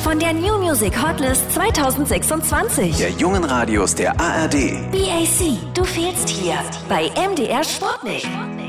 von der New Music Hotlist 2026. Der jungen Radios der ARD. BAC, du fehlst hier bei MDR Sputnik.